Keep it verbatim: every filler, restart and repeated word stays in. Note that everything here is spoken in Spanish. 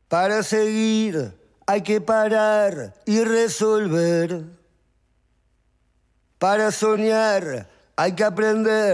Para seguir hay que parar y resolver. Para soñar hay que aprender